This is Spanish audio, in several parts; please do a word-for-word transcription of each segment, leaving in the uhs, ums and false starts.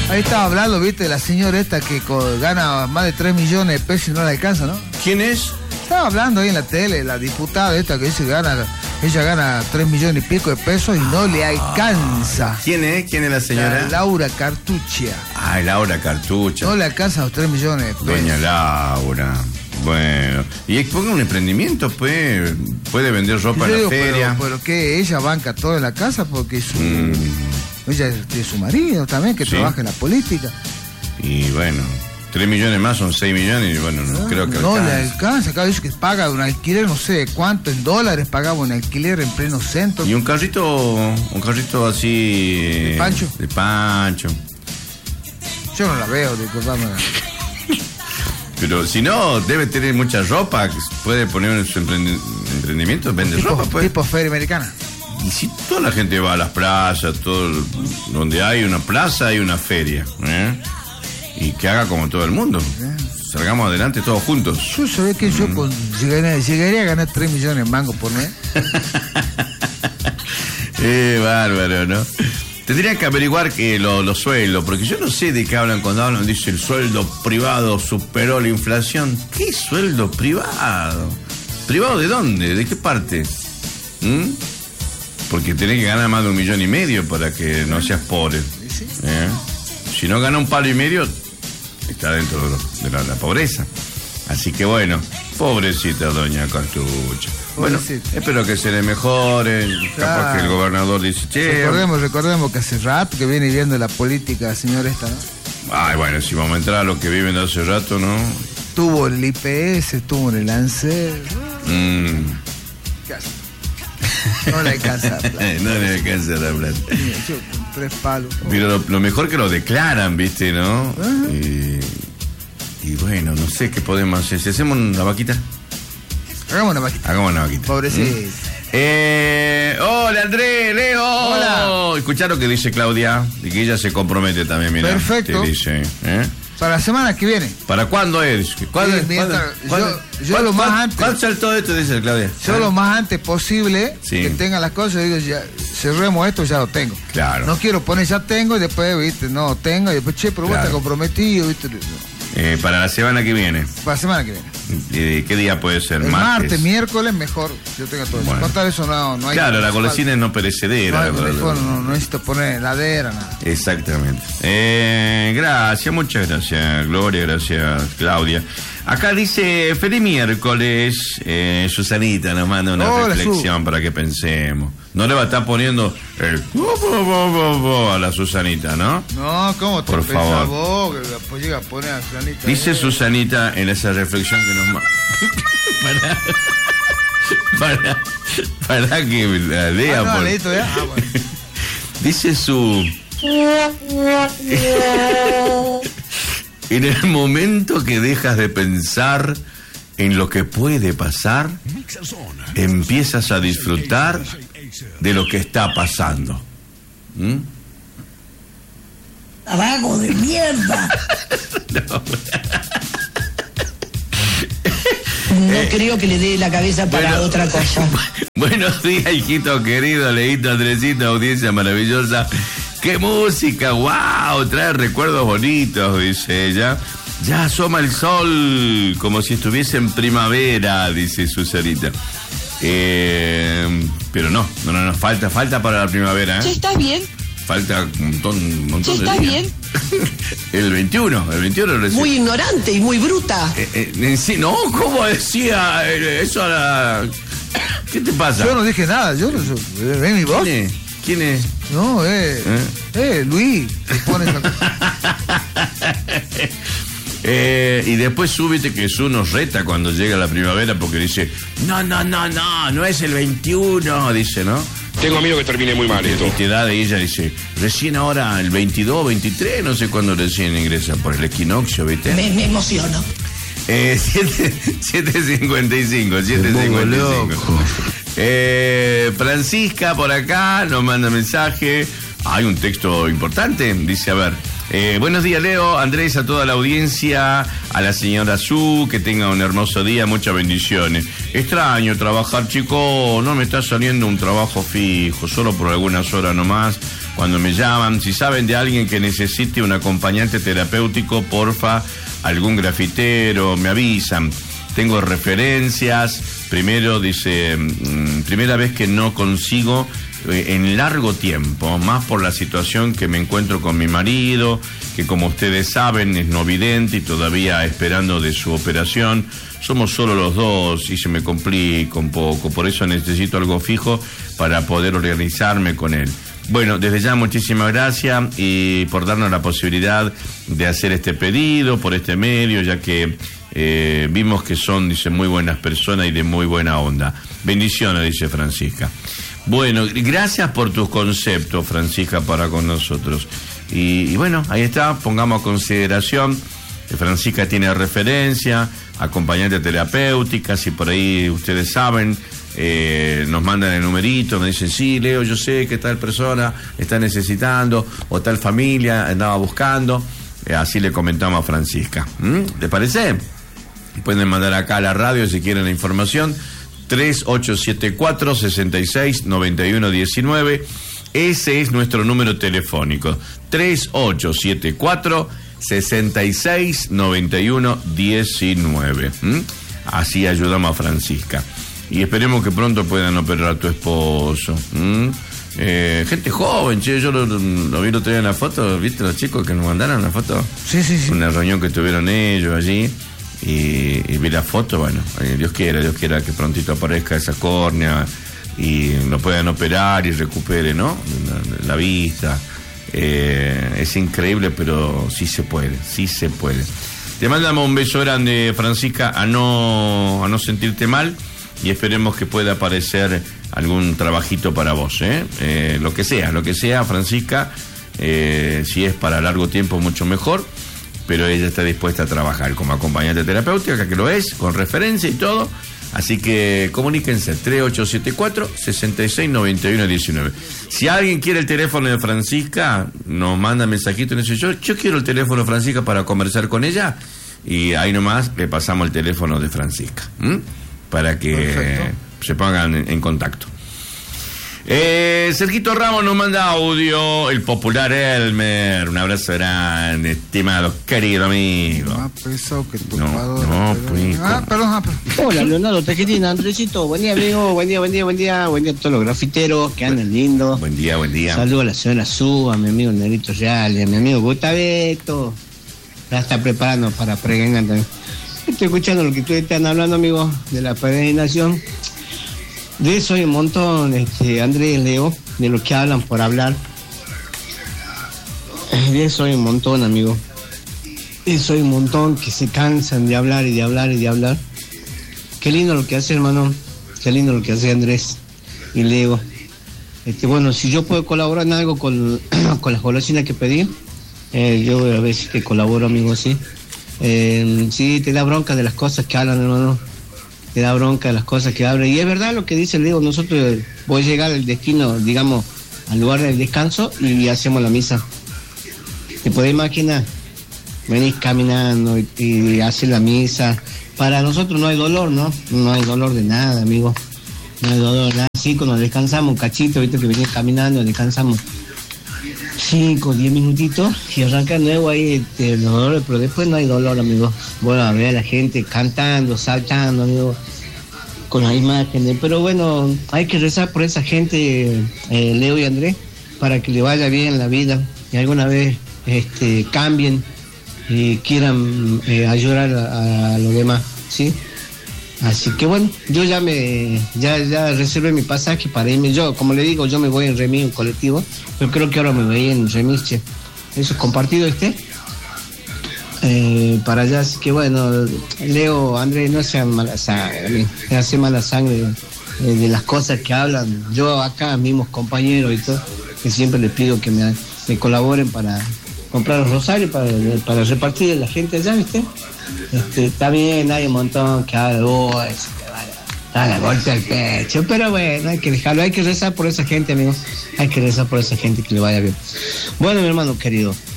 Ahí estaba hablando, viste, de la señora esta que gana más de tres millones de pesos y no le alcanza, ¿no? ¿Quién es? Estaba hablando ahí en la tele, la diputada esta que dice que gana, ella gana tres millones y pico de pesos y no le alcanza. ¿Quién es? ¿Quién es la señora? La Laura Cartuccia. Ah, Laura Cartuccia. No le alcanza los tres millones de pesos. Doña Laura. Bueno. Y ponga un emprendimiento, pues. Puede vender ropa en la feria. Pero, pero que ella banca todo en la casa porque su... Mm. Ella tiene su marido también, que ¿sí? trabaja en la política. Y bueno, tres millones más son seis millones y bueno, no, no creo que no alcance. le alcanza. Acá dice que paga un alquiler, no sé cuánto, en dólares pagaba un alquiler en pleno centro. Y un carrito, un carrito así... ¿De Pancho? De Pancho. Yo no la veo, disculpame. Pero si no, debe tener mucha ropa, puede poner en su emprendimiento, vende tipo, ropa, pues. Tipo feria americana. Y si toda la gente va a las plazas, todo el, donde hay una plaza hay una feria, ¿eh? Y que haga como todo el mundo. ¿Eh? Salgamos adelante todos juntos. Yo sabés que mm. yo con, llegaría, llegaría a ganar tres millones de mangos por mes. Eh, bárbaro, ¿no? Tendría que averiguar que los lo sueldos, porque yo no sé de qué hablan cuando hablan, dice el sueldo privado superó la inflación. ¿Qué sueldo privado? ¿Privado de dónde? ¿De qué parte? ¿Mm? Porque tenés que ganar más de un millón y medio para que no seas pobre. ¿Eh? Si no gana un palo y medio, está dentro de, lo, de la, la pobreza. Así que bueno, pobrecita doña Cartucha. Bueno, espero que se le mejore. Claro. Capaz que el gobernador dice, che. Recordemos, recordemos que hace rato que viene viendo la política, señor esta, ¿no? Ay, bueno, si vamos a entrar a lo que viven de hace rato, ¿no? Tuvo el I P S, tuvo en el ANSES. Mm. ¿Qué hace? No le alcanza la plata. No le alcanza la plata. Mira, yo con tres palos. Pero lo, lo mejor que lo declaran, ¿viste, no? Uh-huh. Y, y bueno, no sé qué podemos hacer. Si hacemos una vaquita. Hagamos una vaquita. Hagamos una vaquita. Pobrecito. ¿Mm? Eh, hola, Andrés, Leo. Hola. ¿Escucharon que dice Claudia? De que ella se compromete también, mira. Perfecto. Te dice, ¿eh? Para la semana que viene. ¿Para cuándo es? ¿Cuándo, sí, mientras, ¿cuándo, ¿cuándo, yo, yo ¿cuándo, lo más ¿cuándo, antes. ¿Cuándo saltó esto? Dice Claudia. Yo ¿Eh? lo más antes posible sí. que tenga las cosas, digo, ya cerremos esto, ya lo tengo. Claro. No quiero poner ya tengo y después, viste, no tengo y después, che, pero claro. Vos estás comprometido, viste. Eh, para la semana que viene. Para la semana que viene. Eh, ¿Qué día puede ser? El martes. martes, miércoles, mejor. Yo tengo todo eso. Bueno. Contar eso no, no hay. Claro, la golosina es no perecedera. No, mejor, no, no necesito poner heladera, nada. Exactamente. Eh, gracias, muchas gracias, Gloria, gracias, Claudia. Acá dice, feliz miércoles, eh, Susanita nos manda una Hola, reflexión Su. Para que pensemos. No le va a estar poniendo el a la Susanita, ¿no? No, ¿cómo te Por favor. Vos, que después llega a poner a Susanita? Dice eh. Susanita en esa reflexión que nos manda. para, para, para que la lea. Ah, no, por... leíto, ¿eh? Ah, bueno. Dice su... En el momento que dejas de pensar en lo que puede pasar, empiezas a disfrutar de lo que está pasando. ¿Mm? ¡Vago de mierda! No. No eh, creo que le dé la cabeza para bueno, otra cosa. Buenos días, hijito querido, Leito, Andresito, audiencia maravillosa. ¡Qué música! ¡Wow! Trae recuerdos bonitos, dice ella. Ya asoma el sol, como si estuviese en primavera, dice Susanita. Eh, pero no, no, no, no, falta, falta para la primavera, ¿eh? Sí, está bien. Falta un montón, un montón sí, de está días. Bien. El veintiuno, el veintiuno recién. Muy ignorante y muy bruta. Eh, eh, en sí, no, ¿cómo decía eso a la... ¿Qué te pasa? Yo no dije nada, yo no yo, ¿ve mi voz? ¿Quién es? ¿Quién es? No, eh, ¿Eh? eh Luis, te pones a... Eh, y después súbete que Jesús nos reta cuando llega la primavera porque dice, no, no, no, no, no es el veintiuno, dice, ¿no? Tengo miedo que termine muy mal esto. Y te da de ella, dice, recién ahora el veintidós, veintitrés, no sé cuándo recién ingresa por el equinoccio, ¿viste? Me, me emociono. Eh, siete cincuenta y cinco, siete cincuenta y cinco. Eh, Francisca por acá nos manda mensaje. Hay un texto importante, dice, a ver, Eh, buenos días, Leo, Andrés, a toda la audiencia, a la señora Su, que tenga un hermoso día, muchas bendiciones. Extraño trabajar, chico, no me está saliendo un trabajo fijo, solo por algunas horas nomás, cuando me llaman. Si saben de alguien que necesite un acompañante terapéutico, porfa, algún grafitero, me avisan. Tengo referencias. Primero, dice, mmm, primera vez que no consigo eh, en largo tiempo, más por la situación que me encuentro con mi marido, que como ustedes saben es no vidente y todavía esperando de su operación. Somos solo los dos y se me complica un poco, por eso necesito algo fijo para poder organizarme con él. Bueno, desde ya muchísimas gracias y por darnos la posibilidad de hacer este pedido por este medio, ya que eh, vimos que son, dice, muy buenas personas y de muy buena onda. Bendiciones, dice Francisca. Bueno, gracias por tus conceptos, Francisca, para con nosotros. Y, y bueno, ahí está, pongamos a consideración. Francisca tiene referencia, acompañante terapéutica, si por ahí ustedes saben. Eh, nos mandan el numerito, nos dicen, sí, Leo, yo sé que tal persona está necesitando o tal familia andaba buscando, eh, así le comentamos a Francisca. ¿Mm? ¿Te parece? Pueden mandar acá a la radio si quieren la información, tres ocho siete cuatro, seis seis nueve uno uno nueve, ese es nuestro número telefónico, tres ocho siete cuatro, seis seis nueve uno uno nueve. ¿Mm? Así ayudamos a Francisca. Y esperemos que pronto puedan operar a tu esposo. ¿Mm? Eh, gente joven, che, yo lo, lo, lo vi el otro día en la foto, ¿viste los chicos que nos mandaron la foto? Sí, sí, sí. Una reunión que tuvieron ellos allí. Y, y vi la foto, bueno, eh, Dios quiera, Dios quiera que prontito aparezca esa córnea y lo puedan operar y recupere, ¿no? La, la vista. Eh, es increíble, pero sí se puede, sí se puede. Te mandamos un beso grande, Francisca, a no, a no sentirte mal. Y esperemos que pueda aparecer algún trabajito para vos, ¿eh? Eh, lo que sea, lo que sea, Francisca, eh, si es para largo tiempo, mucho mejor, pero ella está dispuesta a trabajar como acompañante terapéutica, que lo es, con referencia y todo, así que comuníquense, tres ocho siete cuatro, seis seis nueve uno uno nueve. Si alguien quiere el teléfono de Francisca, nos manda mensajito y dice, yo, yo quiero el teléfono de Francisca para conversar con ella, y ahí nomás le pasamos el teléfono de Francisca, ¿m? Para que Perfecto. se pongan en, en contacto. Eh, Sergito Ramos nos manda audio, el popular Elmer, un abrazo grande, estimado, querido amigo. Más pesado que tu no, padre, no, pero... pues, ah, perdón, ah, perdón. Hola, Leonardo Tejetina, Andresito, buen día, amigo, buen día, buen día, buen día, buen día a todos los grafiteros que andan lindos. Buen día, buen día. Saludos a la señora Su, a mi amigo Nerito Real, y a mi amigo Gustaveto. Ya está preparando para pregonar también. Estoy escuchando lo que ustedes están hablando, amigos, de la peregrinación. De eso hay un montón, este, Andrés, Leo, de lo que hablan por hablar. De eso hay un montón, amigo. De eso hay un montón que se cansan de hablar y de hablar y de hablar. Qué lindo lo que hace, hermano. Qué lindo lo que hace Andrés y Leo. Este, bueno, si yo puedo colaborar en algo con, con las golosinas que pedí, eh, yo a ver si te colaboro, amigo, sí. Eh, sí, te da bronca de las cosas que hablan, hermano. Te da bronca de las cosas que hablan. Y es verdad lo que dice Leo. Nosotros voy a llegar al destino, digamos, al lugar del descanso y hacemos la misa. Te podés imaginar, venís caminando y, y haces la misa. Para nosotros no hay dolor, ¿no? No hay dolor de nada, amigo. No hay dolor de nada. Sí, cuando descansamos un cachito, viste que venís caminando, descansamos cinco, diez minutitos y arranca nuevo ahí este, los dolores, pero después no hay dolor, amigo. Bueno, a ver a la gente cantando, saltando, amigo, con las imágenes. Pero bueno, hay que rezar por esa gente, eh, Leo y Andrés, para que le vaya bien la vida y alguna vez este, cambien y quieran eh, ayudar a, a los demás, ¿sí? Así que bueno, yo ya me ya ya reservé mi pasaje para irme. Yo, como le digo, yo me voy en remis, un colectivo, pero creo que ahora me voy en remis, che. Eso es compartido este eh, para allá. Así que bueno, Leo, Andrés, no sean mala sangre, no hacen mala sangre eh, de las cosas que hablan. Yo acá, mismos compañeros y todo, que siempre les pido que me, me colaboren para comprar los rosarios, para, para repartir a la gente allá, ¿viste? Este, está bien, hay un montón que habla, oh, eso te va a dar la golpe al pecho, pero bueno, hay que dejarlo, hay que rezar por esa gente, amigos, hay que rezar por esa gente que le vaya bien. Bueno, mi hermano querido,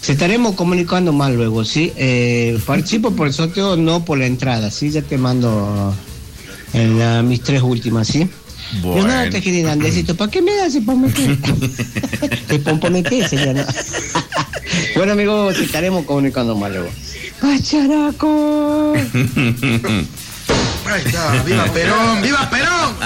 Se estaremos comunicando más luego, ¿sí? Eh, participo por el sorteo, no por la entrada, ¿sí? Ya te mando en la, mis tres últimas, ¿sí? Bueno. Yo nada te quería, Andresito, ¿para qué me das el pomete? El pomponete, señora. Bueno, amigos, se estaremos comunicando más luego. ¡Pacharaco! Ahí está, ¡viva Perón! ¡Viva Perón!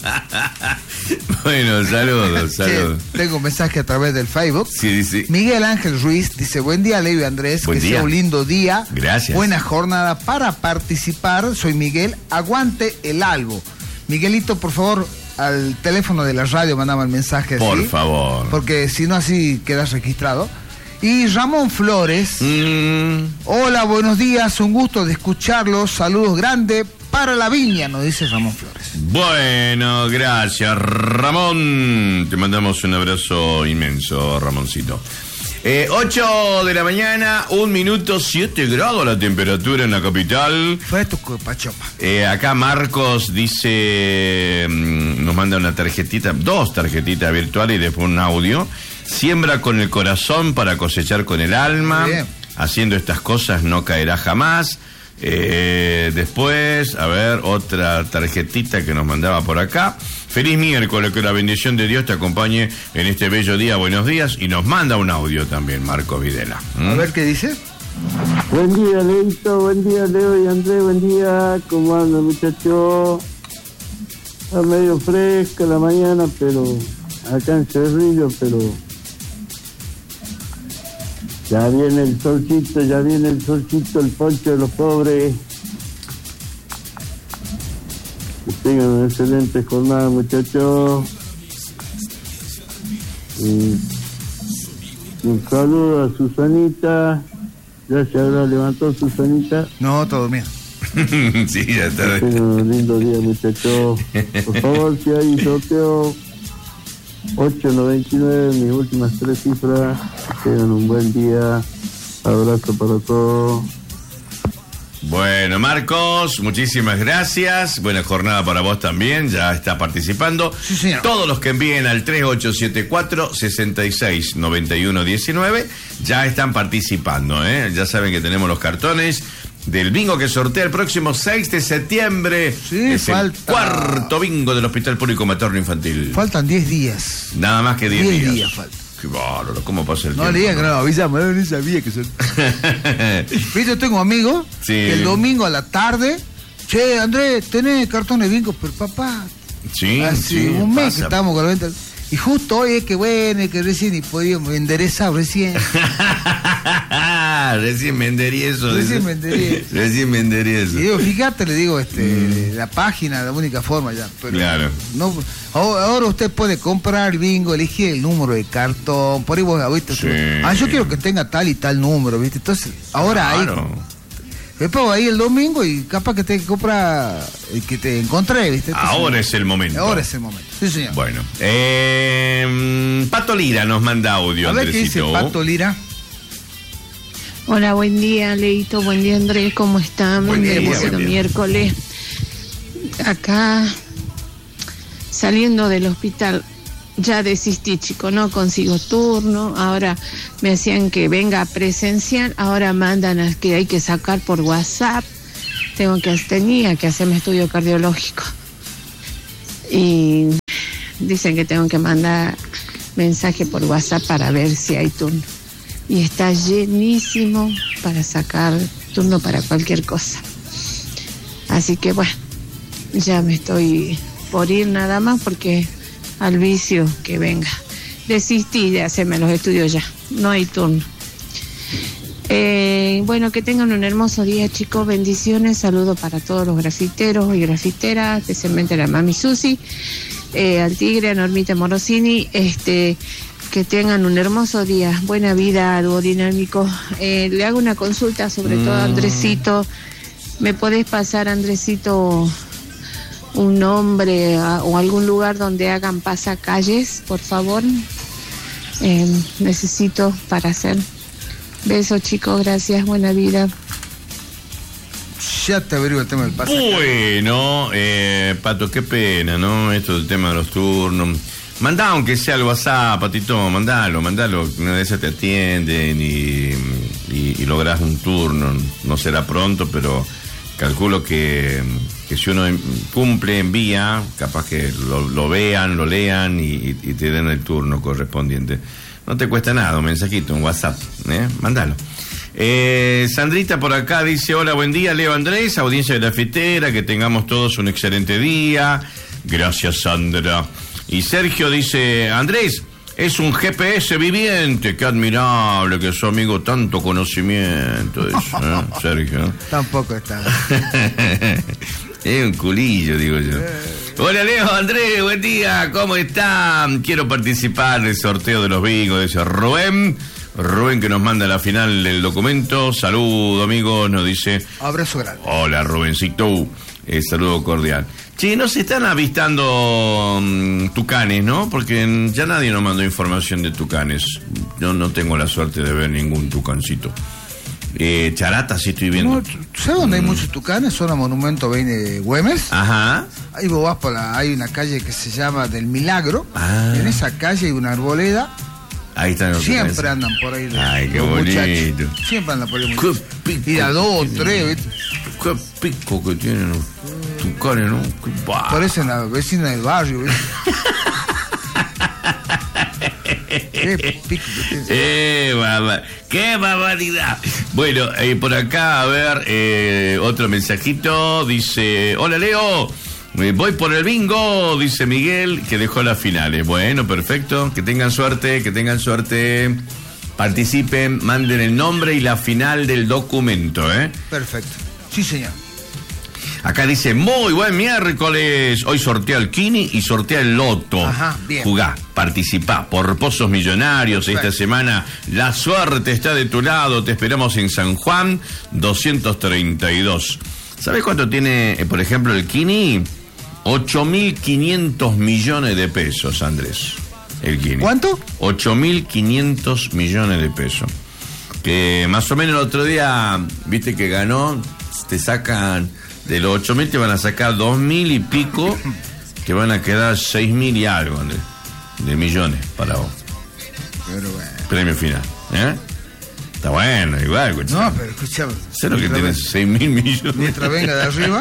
Bueno, saludos, saludos. Che, tengo un mensaje a través del Facebook. Sí, sí. Miguel Ángel Ruiz dice: buen día, Leo y Andrés, Buen que día. sea un lindo día. Gracias. Buena jornada para participar. Soy Miguel, aguante el algo. Miguelito, por favor, al teléfono de la radio mandame el mensaje. Por así, favor. porque si no así quedas registrado. Y Ramón Flores: Mm, hola, buenos días, un gusto de escucharlos, saludos grandes para la viña, nos dice Ramón Flores. bueno, gracias, Ramón. Te mandamos un abrazo inmenso, Ramoncito. Eh, ocho de la mañana, un minuto, siete grados la temperatura en la capital. Fresco con pachopa. Eh, acá Marcos dice, mm, nos manda una tarjetita, dos tarjetitas virtuales y después un audio. Siembra con el corazón para cosechar con el alma. Muy bien. Haciendo estas cosas no caerá jamás. Eh, después, a ver, otra tarjetita que nos mandaba por acá. Feliz miércoles, que la bendición de Dios te acompañe en este bello día. Buenos días. Y nos manda un audio también, Marcos Videla. ¿Mm? A ver qué dice. Buen día, Leito, buen día, Leo y Andrés, buen día. ¿Cómo andan, muchachos? Está medio fresca la mañana, pero acá en Cerrillo, pero ya viene el solcito, ya viene el solcito, el poncho de los pobres. Que tengan una excelente jornada, muchachos. Y un saludo a Susanita. Ya se habrá levantado Susanita. No, todo bien. Sí, ya está. Tengan un lindo día, muchachos. Por favor, si hay sorteo ocho noventa y nueve, mis últimas tres cifras. Tengan un buen día. Abrazo para todos. Bueno, Marcos, muchísimas gracias. Buena jornada para vos también. Ya está participando. Sí, señor. Todos los que envíen al tres ocho siete cuatro, seis seis nueve uno uno nueve ya están participando, ¿eh? Ya saben que tenemos los cartones del bingo que sortea el próximo seis de septiembre. Sí, es falta- el cuarto bingo del Hospital Público Materno Infantil. Faltan diez días. Nada más que diez diez días. días falta. Qué bárbaro, ¿cómo pasa el No tiempo? le digan que no, avísame, no sabía que son. Viste, yo tengo amigos Sí. que el domingo a la tarde, che, Andrés, tenés cartones bingo, pero papá, Sí, hace sí, un mes pasa. que estamos con la venta. Y justo hoy es que bueno, que recién y podíamos enderezar recién. Recién me eso. Recién me enderé. Recién me eso. Y digo, fíjate, le digo, este, la página, la única forma ya. Pero Claro. no, ahora ahora usted puede comprar el bingo, elegir el número de cartón, por ahí vos, ¿viste? Sí. Ah, yo quiero que tenga tal y tal número, ¿viste? Entonces, ahora Claro. ahí. Después ahí el domingo y capaz que te compra el que te encontré, ¿viste? Entonces, Ahora es el momento. Ahora es el momento. Sí, señor. Bueno. Eh, Pato Lira nos manda audio, A ver qué dice Andresito. Pato Lira. Hola, buen día, Leito, buen día, Andrés, ¿cómo están? Buen día, Hermoso buen día. miércoles. Acá, saliendo del hospital, ya desistí, chico, no consigo turno. Ahora me hacían que venga presencial, ahora mandan a que hay que sacar por WhatsApp. Tengo que, tenía que hacerme estudio cardiológico. Y dicen que tengo que mandar mensaje por WhatsApp para ver si hay turno. Y está llenísimo para sacar turno para cualquier cosa. Así que bueno, ya me estoy por ir nada más porque al vicio que venga. Desistí de hacerme los estudios ya, no hay turno. Eh, bueno, que tengan un hermoso día, chicos, bendiciones, saludos para todos los grafiteros y grafiteras, especialmente a la mami Susi, eh, al tigre, a Normita Morosini, este... que tengan un hermoso día, buena vida, duodinámico. Eh, le hago una consulta, sobre todo a Andresito. ¿Me podés pasar, Andresito, un nombre a, o algún lugar donde hagan pasacalles, por favor? Eh, necesito para hacer. Besos, chicos, gracias, buena vida. Ya te averiguo el tema del pasaje. Bueno, eh, Pato, qué pena, ¿no? Esto del tema de los turnos. Mandá aunque sea al WhatsApp, Patito, mandalo, mandalo, una de esas te atienden y, y, y lográs un turno, no será pronto, pero calculo que, que si uno cumple, envía, capaz que lo, lo vean, lo lean y, y te den el turno correspondiente. No te cuesta nada, un mensajito, un WhatsApp, ¿eh? Mándalo. Eh, Sandrita por acá dice, hola, buen día, Leo Andrés, audiencia de grafitera, que tengamos todos un excelente día. Gracias, Sandra. Y Sergio dice, Andrés, es un G P S viviente, qué admirable que su amigo, tanto conocimiento, eso, ¿eh? Sergio. Tampoco está. Es un culillo, digo yo. Hola, Leo, Andrés, buen día, ¿cómo están? Quiero participar del sorteo de los bingos, dice Rubén. Rubén, que nos manda la final del documento. Saludo, amigos, nos dice. Abrazo grande. Hola, Rubencito. Eh, saludo cordial. Che, no se están avistando um, tucanes, ¿no? Porque ya nadie nos mandó información de tucanes. Yo no tengo la suerte de ver ningún tucancito. Eh, Charata sí estoy viendo. No, ¿sabes dónde mm. hay muchos tucanes? Zona Monumento veinte de Güemes. Ajá. Ahí vos vas por la... Hay una calle que se llama Del Milagro. Ah. En esa calle hay una arboleda. Ahí están los Siempre tucanes. andan por ahí los, Ay, qué los bonito. muchachos. Siempre andan por ahí muchachos. Y a dos, tres, ¿viste? Qué pico que tienen los tucanes, ¿no? Qué bah. Parecen la vecina del barrio, ¿viste? Qué pico que tienen. Eh, baba. ¡Qué barbaridad! Bueno, eh, por acá, a ver, eh, otro mensajito. Dice, hola, Leo. Voy por el bingo, dice Miguel, que dejó las finales. Bueno, perfecto. Que tengan suerte, que tengan suerte. Participen, manden el nombre y la final del documento, ¿eh? Perfecto. Sí, señor. Acá dice, muy buen miércoles. Hoy sortea el Kini y sortea el Loto. Ajá, bien. Jugá, participá por Pozos Millonarios. Perfecto. Esta semana la suerte está de tu lado. Te esperamos en San Juan doscientos treinta y dos. ¿Sabes cuánto tiene, eh, por ejemplo, el Kini? ocho mil quinientos millones de pesos, Andrés. El Kini. ¿Cuánto? ocho mil quinientos millones de pesos. Que más o menos el otro día, viste que ganó, te sacan, de los ocho mil te van a sacar dos mil y pico, te van a quedar seis mil y algo, Andrés, de millones para vos. Pero bueno. Premio final, ¿eh? Está bueno, igual. Escuchame. No, pero escuchame. Sé lo que tiene seis mil millones. Mientras venga de arriba.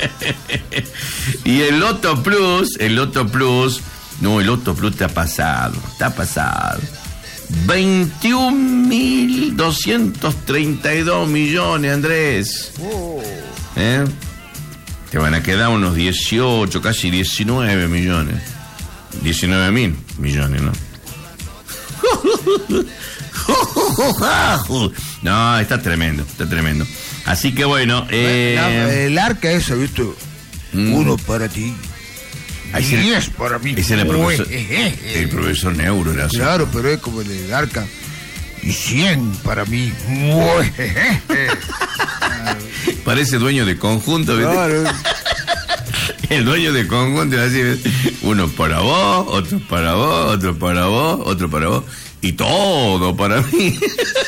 Y el Loto Plus, el Loto Plus, no, el Loto Plus te ha pasado, te ha pasado. veintiún mil doscientos treinta y dos millones, Andrés. Oh. ¿Eh? Te van a quedar unos dieciocho, casi diecinueve millones. diecinueve mil millones, ¿no? No, está tremendo, está tremendo. Así que bueno, eh... La, el arca eso, ¿viste? Mm. Uno para ti. Ahí y se, diez para mí. Ese es el profesor, Uy, eh, eh, el profesor Neuro. Era claro, así. Pero es como el, el arca. Y cien para mí. Uy, eh, eh. Parece dueño de conjunto, ¿viste? Claro. El dueño de conjunto, así, uno para vos, otro para vos, otro para vos, otro para vos. Y todo para mí.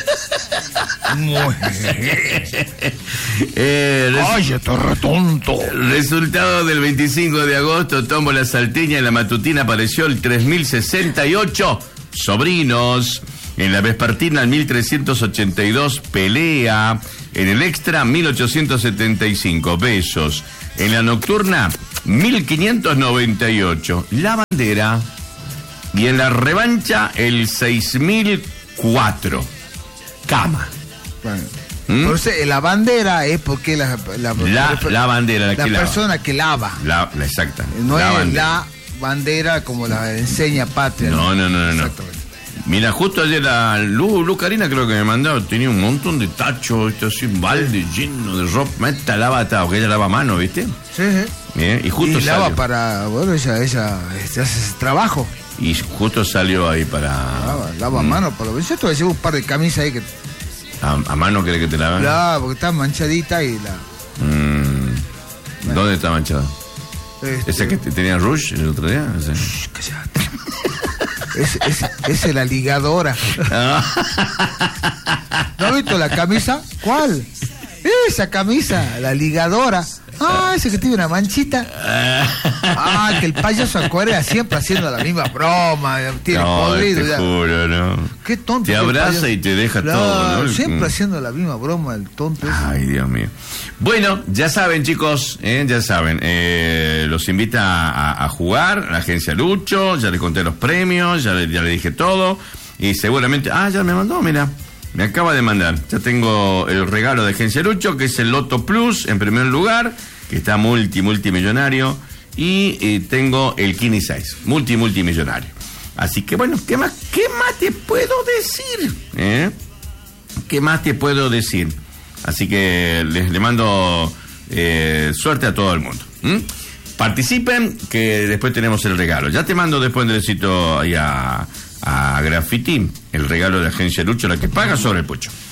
eh, res- ¡Ay, torre tonto! Resultado del veinticinco de agosto, tomo la salteña, en la matutina apareció el tres mil sesenta y ocho, sobrinos. En la vespertina, el mil trescientos ochenta y dos, pelea. En el extra, mil ochocientos setenta y cinco, besos. En la nocturna, mil quinientos noventa y ocho, la bandera. Y en la revancha, el seis mil cuatro, cama. Bueno, ¿Mm? por eso, la bandera es porque la, la, La, la, la bandera, la, la que persona lava. que lava. La, la exacta. No la es bandera. la bandera como la enseña patria. No, no, no, no. no. Exactamente. Mira, justo ayer la Lu, Lu Karina creo que me mandaba, tenía un montón de tachos, esto así, un balde lleno de ropa, meta lava, porque ella lava a mano, ¿viste? Sí, sí. Bien, y justo y lava salió. para, bueno, ella, ella este, hace ese trabajo. Y justo salió ahí para... Lava, lava a Mm. mano, por lo menos. Yo te voy a llevar un par de camisas ahí que... ¿A, a mano querés que te la hagan? La, porque está manchadita y la... Mm. Bueno. ¿Dónde está manchada? Este, ¿Esa que te tenía Rush el otro día? ¿Esa? Shh, cállate. Es, es, esa es la ligadora. ¿No has visto la camisa? ¿Cuál? Esa camisa, la ligadora. Ah, ese que tiene una manchita. Ah, que el payaso Acuaria siempre haciendo la misma broma. Tiene no, podrido te ya. juro, ¿no? Qué tonto. Te abraza y te deja claro, todo, ¿no? Siempre Mm. haciendo la misma broma, el tonto ese. Ay, Dios mío. Bueno, ya saben, chicos, ¿eh? ya saben. Eh, los invita a, a jugar a la agencia Lucho. Ya le conté los premios, ya le, ya le dije todo. Y seguramente. Ah, ya me mandó, mira. Me acaba de mandar. Ya tengo el regalo de Agencia Lucho, que es el Loto Plus, en primer lugar, que está multi, multimillonario. Y eh, tengo el Kini seis, multi, multimillonario. Así que bueno, ¿qué más, qué más te puedo decir? ¿Eh? ¿Qué más te puedo decir? Así que les le mando eh, suerte a todo el mundo. ¿Mm? Participen, que después tenemos el regalo. Ya te mando después necesito ahí a... a Graffiti, el regalo de Agencia Lucho, la que paga sobre el pucho.